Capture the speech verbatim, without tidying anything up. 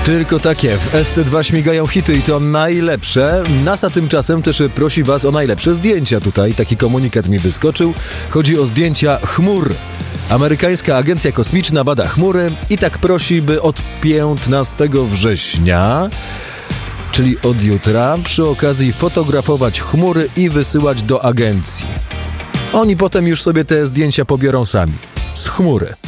Tylko takie, w S C dwa śmigają hity i to najlepsze. NASA tymczasem też prosi was o najlepsze zdjęcia tutaj. Taki komunikat mi wyskoczył. Chodzi o zdjęcia chmur. Amerykańska Agencja Kosmiczna bada chmury i tak prosi, by od piętnastego września, czyli od jutra, przy okazji fotografować chmury i wysyłać do agencji. Oni potem już sobie te zdjęcia pobiorą sami. Z chmury.